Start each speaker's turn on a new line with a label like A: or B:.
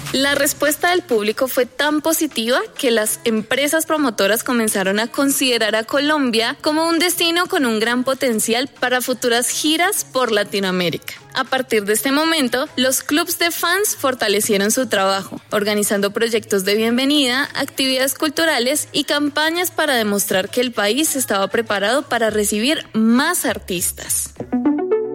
A: La respuesta del público fue tan positiva que las empresas promotoras comenzaron a considerar a Colombia como un destino con un gran potencial para futuras giras por Latinoamérica. A partir de este momento, los clubs de fans fortalecieron su trabajo, organizando proyectos de bienvenida, actividades culturales y campañas para demostrar que el país estaba preparado para recibir más artistas.